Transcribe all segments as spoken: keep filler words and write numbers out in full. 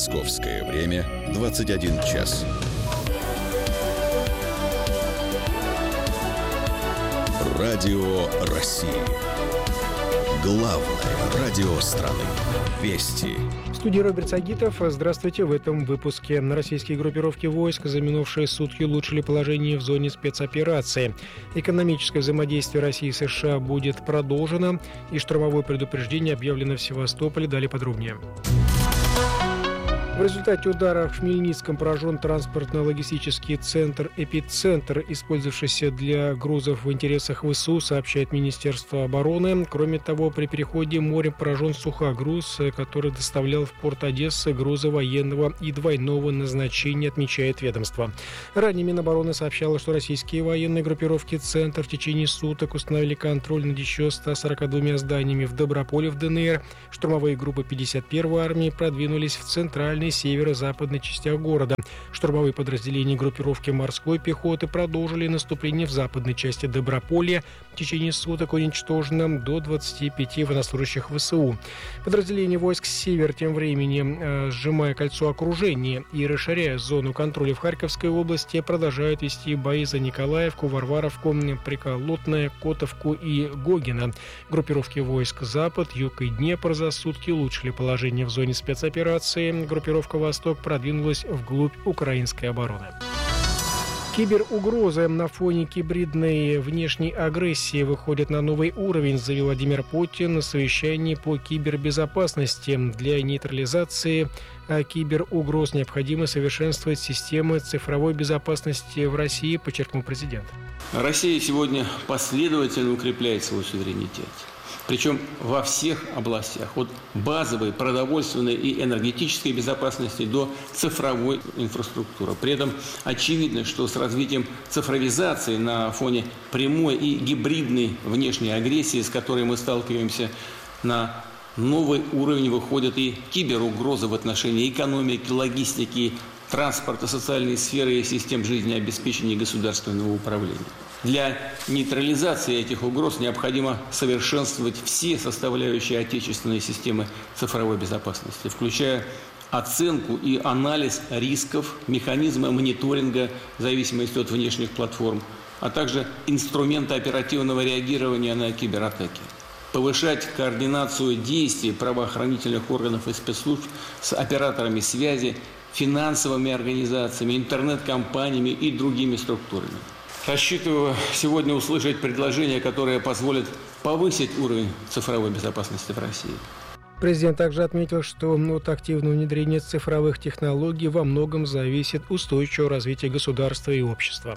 Московское время двадцать один час. Радио России. Главное радио страны. Вести. В студии Роберт Сагитов. Здравствуйте. В этом выпуске. Российские группировки войск за минувшие сутки улучшили положение в зоне спецоперации. Экономическое взаимодействие России и США будет продолжено. И штормовое предупреждение объявлено в Севастополе. Далее подробнее. В результате удара в Хмельницком поражен транспортно-логистический центр «Эпицентр», использовавшийся для грузов в интересах ВСУ, сообщает Министерство обороны. Кроме того, при переходе морем поражен сухогруз, который доставлял в порт Одессы грузы военного и двойного назначения, отмечает ведомство. Ранее Минобороны сообщало, что российские военные группировки «Центр» в течение суток установили контроль над еще ста сорока двумя зданиями в Доброполе в ДНР. Штурмовые группы пятьдесят первой армии продвинулись в центральной северо-западной частях города. Штурмовые подразделения группировки морской пехоты продолжили наступление в западной части Доброполья. В течение суток уничтожено до двадцати пяти военнослужащих ВСУ. Подразделения войск «Север» тем временем, э, сжимая кольцо окружения и расширяя зону контроля в Харьковской области, продолжают вести бои за Николаевку, Варваровку, Приколотное, Котовку и Гогино. Группировки войск «Запад», «Юг» и «Днепр» за сутки улучшили положение в зоне спецоперации. Группировка «Восток» продвинулась вглубь украинской обороны. Киберугрозы на фоне гибридной внешней агрессии выходят на новый уровень, заявил Владимир Путин на совещании по кибербезопасности. Для нейтрализации киберугроз необходимо совершенствовать системы цифровой безопасности в России, подчеркнул президент. Россия сегодня последовательно укрепляет свой суверенитет. Причем во всех областях, от базовой, продовольственной и энергетической безопасности до цифровой инфраструктуры. При этом очевидно, что с развитием цифровизации на фоне прямой и гибридной внешней агрессии, с которой мы сталкиваемся, на новый уровень выходят и киберугрозы в отношении экономики, логистики, транспорта, социальной сферы и систем жизнеобеспечения государственного управления. Для нейтрализации этих угроз необходимо совершенствовать все составляющие отечественной системы цифровой безопасности, включая оценку и анализ рисков, механизмы мониторинга в зависимости от внешних платформ, а также инструменты оперативного реагирования на кибератаки. Повышать координацию действий правоохранительных органов и спецслужб с операторами связи, финансовыми организациями, интернет-компаниями и другими структурами. Рассчитываю сегодня услышать предложения, которые позволят повысить уровень цифровой безопасности в России. Президент также отметил, что от активного внедрения цифровых технологий во многом зависит устойчивое развитие государства и общества.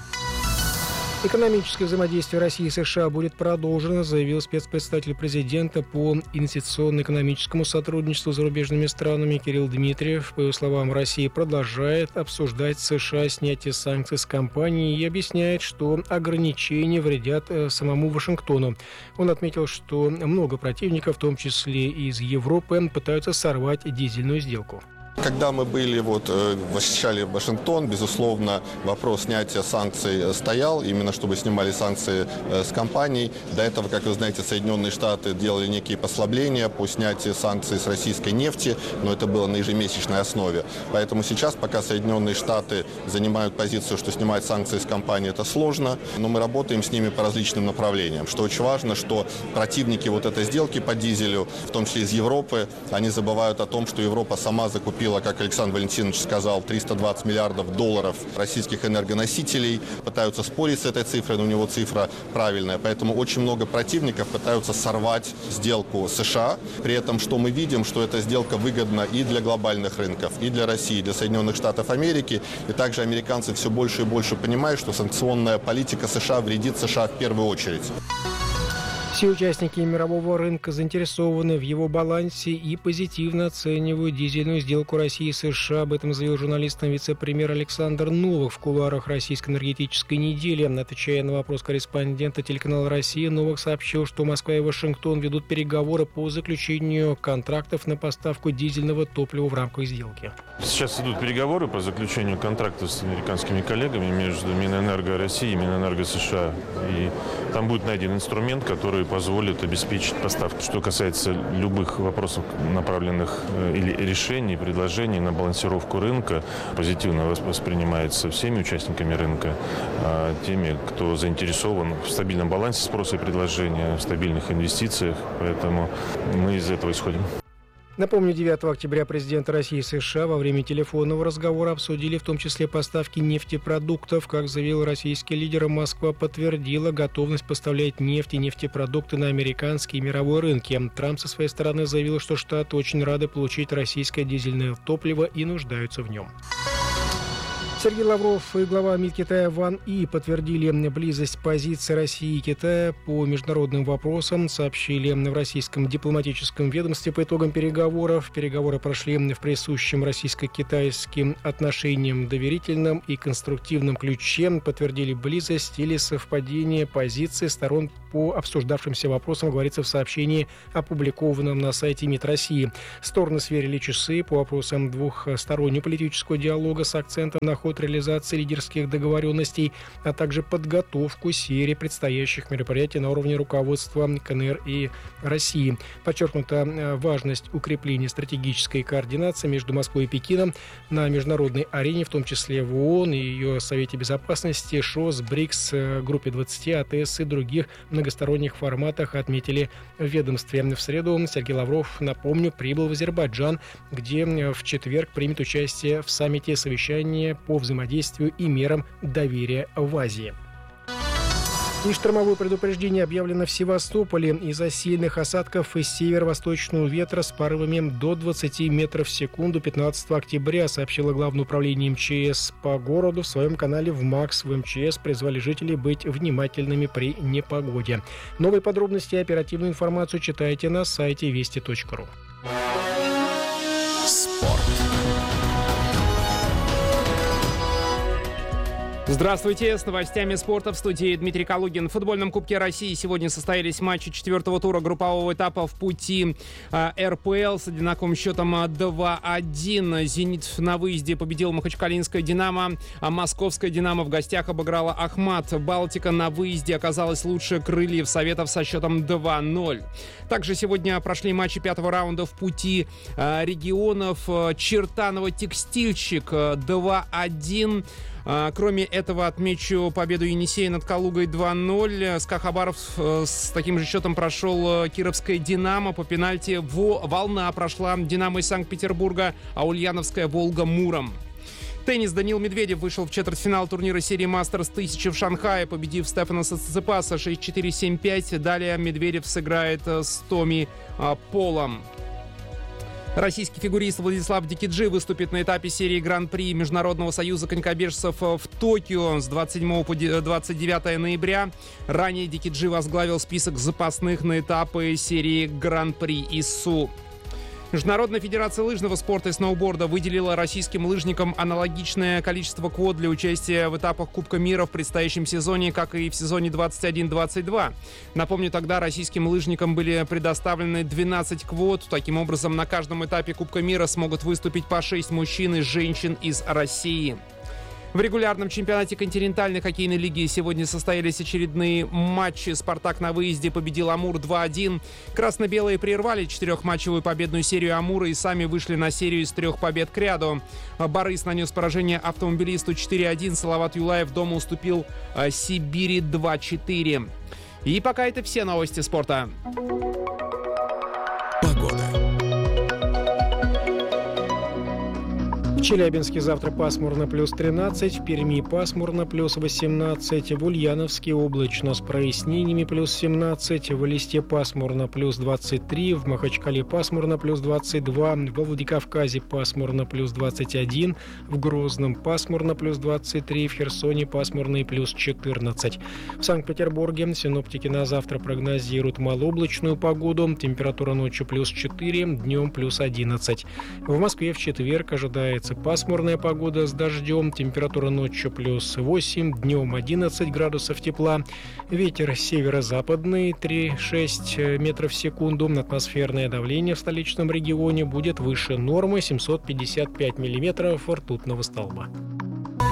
Экономическое взаимодействие России и США будет продолжено, заявил спецпредставитель президента по инвестиционно-экономическому сотрудничеству с зарубежными странами Кирилл Дмитриев. По его словам, Россия продолжает обсуждать с США снятие санкций с компании и объясняет, что ограничения вредят самому Вашингтону. Он отметил, что много противников, в том числе и из Европы, пытаются сорвать дизельную сделку. Когда мы были, вот, посещали Вашингтон, безусловно, вопрос снятия санкций стоял, именно чтобы снимали санкции с компаний. До этого, как вы знаете, Соединенные Штаты делали некие послабления по снятию санкций с российской нефти, но это было на ежемесячной основе. Поэтому сейчас, пока Соединенные Штаты занимают позицию, что снимать санкции с компаний, это сложно, но мы работаем с ними по различным направлениям. Что очень важно, что противники вот этой сделки по дизелю, в том числе из Европы, они забывают о том, что Европа сама закупила, как Александр Валентинович сказал, триста двадцать миллиардов долларов российских энергоносителей. Пытаются спорить с этой цифрой, но у него цифра правильная. Поэтому очень много противников пытаются сорвать сделку США. При этом, что мы видим, что эта сделка выгодна и для глобальных рынков, и для России, и для Соединенных Штатов Америки. И также американцы все больше и больше понимают, что санкционная политика США вредит США в первую очередь. Все участники мирового рынка заинтересованы в его балансе и позитивно оценивают дизельную сделку России и США. Об этом заявил журналистам вице-премьер Александр Новых в кулуарах российской энергетической недели. Отвечая на вопрос корреспондента телеканала «Россия», Новых сообщил, что Москва и Вашингтон ведут переговоры по заключению контрактов на поставку дизельного топлива в рамках сделки. Сейчас идут переговоры по заключению контрактов с американскими коллегами между Минэнерго России и Минэнерго США. И там будет найден инструмент, который позволит обеспечить поставки. Что касается любых вопросов, направленных или решений, предложений на балансировку рынка, позитивно воспринимается всеми участниками рынка, теми, кто заинтересован в стабильном балансе спроса и предложения, в стабильных инвестициях. Поэтому мы из этого исходим. Напомню, девятого октября президент России и США во время телефонного разговора обсудили в том числе поставки нефтепродуктов. Как заявил российский лидер, Москва подтвердила готовность поставлять нефть и нефтепродукты на американские и мировой рынки. Трамп со своей стороны заявил, что Штаты очень рады получить российское дизельное топливо и нуждаются в нем. Сергей Лавров и глава МИД Китая Ван И подтвердили близость позиции России и Китая по международным вопросам, сообщили в российском дипломатическом ведомстве по итогам переговоров. Переговоры прошли в присущем российско-китайским отношениям доверительном и конструктивном ключе, подтвердили близость или совпадение позиций сторон по обсуждавшимся вопросам, говорится в сообщении, опубликованном на сайте МИД России. Стороны сверили часы по вопросам двухстороннего политического диалога с акцентом на ход реализации лидерских договоренностей, а также подготовку серии предстоящих мероприятий на уровне руководства КНР и России. Подчеркнута важность укрепления стратегической координации между Москвой и Пекином на международной арене, в том числе в ООН и ее Совете Безопасности, ШОС, БРИКС, Группе двадцати, АТС и других многосторонних форматах, отметили в ведомстве. В среду Сергей Лавров, напомню, прибыл в Азербайджан, где в четверг примет участие в саммите совещания по взаимодействию и мерам доверия в Азии. И штормовое предупреждение объявлено в Севастополе из-за сильных осадков и северо-восточного ветра с порывами до двадцати метров в секунду пятнадцатого октября, сообщило Главное управление МЧС по городу в своем канале в МАКС. В МЧС призвали жителей быть внимательными при непогоде. Новые подробности и оперативную информацию читайте на сайте вести точка ру. Спорт. Здравствуйте, с новостями спорта в студии Дмитрий Калугин. В футбольном Кубке России сегодня состоялись матчи четвертого тура группового этапа в пути э, эр пэ эл с одинаковым счетом два один. «Зенит» на выезде победил Махачкалинское «Динамо», а московское «Динамо» в гостях обыграла «Ахмат». «Балтика» на выезде оказалась лучше «Крыльев Советов» со счетом два ноль. Также сегодня прошли матчи пятого раунда в пути э, регионов. «Чертаново-Текстильщик» два один. Кроме этого, отмечу победу «Енисея» над «Калугой» два ноль. СКА Хабаровск с таким же счетом прошел «Кировское «Динамо». По пенальти «Волна» прошла «Динамо» из Санкт-Петербурга, а «Ульяновская «Волга» Муром. Теннис. Даниил Медведев вышел в четвертьфинал турнира серии «Мастерс тысяча» в Шанхае, победив Стефаноса Циципаса шесть четыре семь пять. Далее Медведев сыграет с Томми Полом. Российский фигурист Владислав Дикиджи выступит на этапе серии Гран-при Международного союза конькобежцев в Токио с двадцать седьмого по двадцать девятого ноября. Ранее Дикиджи возглавил список запасных на этапы серии Гран-при ИСУ. Международная федерация лыжного спорта и сноуборда выделила российским лыжникам аналогичное количество квот для участия в этапах Кубка мира в предстоящем сезоне, как и в сезоне двадцать один двадцать два. Напомню, тогда российским лыжникам были предоставлены двенадцать квот. Таким образом, на каждом этапе Кубка мира смогут выступить по шесть мужчин и женщин из России. В регулярном чемпионате континентальной хоккейной лиги сегодня состоялись очередные матчи. «Спартак» на выезде победил «Амур» два один. Красно-белые прервали четырехматчевую победную серию «Амура» и сами вышли на серию из трех побед к ряду. «Борис» нанес поражение «Автомобилисту» четыре один. Салават Юлаев дома уступил «Сибири» два четыре. И пока это все новости спорта. Погода. В Челябинске завтра пасмурно плюс тринадцать, в Перми пасмурно плюс восемнадцать, в Ульяновске облачно с прояснениями плюс семнадцать, в Элисте пасмурно плюс двадцать три, в Махачкале пасмурно плюс двадцать два, во Владикавказе пасмурно плюс двадцать один, в Грозном пасмурно плюс двадцать три, в Херсоне пасмурно и плюс четырнадцать. В Санкт-Петербурге синоптики на завтра прогнозируют малооблачную погоду, температура ночью плюс четыре, днем плюс одиннадцать. В Москве в четверг ожидается пасмурная погода с дождем, температура ночью плюс восемь, днем одиннадцать градусов тепла, ветер северо-западный три-шесть метров в секунду, атмосферное давление в столичном регионе будет выше нормы семьсот пятьдесят пять миллиметров ртутного столба.